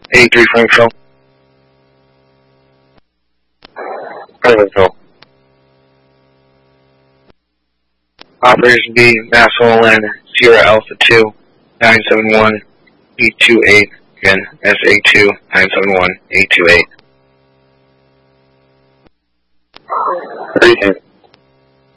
83 Frankville. Frankville. Operation B, Maxwell Land, Sierra Alpha 2, 971, 828. Again, SA2, 971, 828.